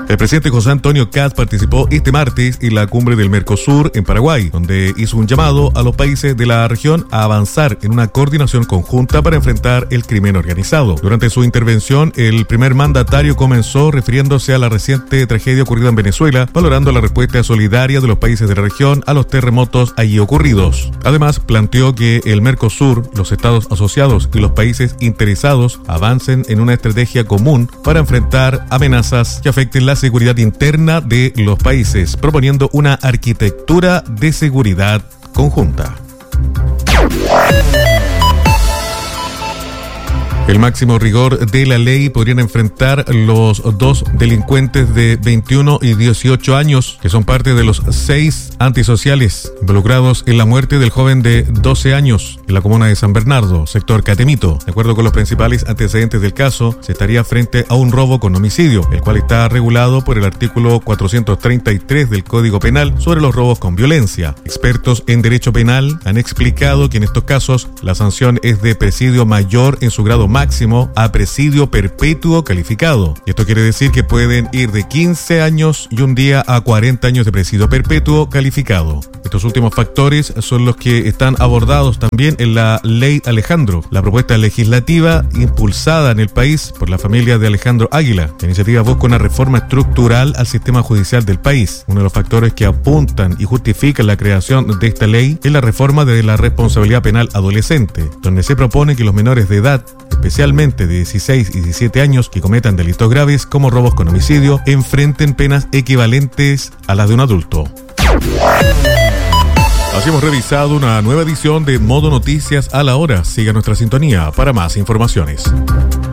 El presidente José Antonio Kast participó este martes en la cumbre del Mercosur en Paraguay, donde hizo un llamado a los países de la región a avanzar en una coordinación conjunta para enfrentar el crimen organizado. Durante su intervención, el primer mandatario comenzó refiriéndose a la reciente tragedia ocurrida en Venezuela, valorando la respuesta solidaria de los países de la región a los terremotos allí ocurridos. Además, planteó que el Mercosur, los estados asociados y los países interesados avancen en una estrategia común para enfrentar amenazas que afecten la seguridad interna de los países, proponiendo una arquitectura de seguridad conjunta. El máximo rigor de la ley podrían enfrentar los dos delincuentes de 21 y 18 años, que son parte de los 6 antisociales involucrados en la muerte del joven de 12 años en la comuna de San Bernardo, sector Catemito. De acuerdo con los principales antecedentes del caso, se estaría frente a un robo con homicidio, el cual está regulado por el artículo 433 del Código Penal sobre los robos con violencia. Expertos en derecho penal han explicado que en estos casos la sanción es de presidio mayor en su grado máximo a presidio perpetuo calificado. Esto quiere decir que pueden ir de 15 años y un día a 40 años de presidio perpetuo calificado. Estos últimos factores son los que están abordados también en la Ley Alejandro, la propuesta legislativa impulsada en el país por la familia de Alejandro Águila. La iniciativa busca una reforma estructural al sistema judicial del país. Uno de los factores que apuntan y justifican la creación de esta ley es la reforma de la responsabilidad penal adolescente, donde se propone que los menores de edad, especialmente de 16 y 17 años, que cometan delitos graves como robos con homicidio, enfrenten penas equivalentes a las de un adulto. Así hemos revisado una nueva edición de Modo Noticias a la Hora. Siga nuestra sintonía para más informaciones.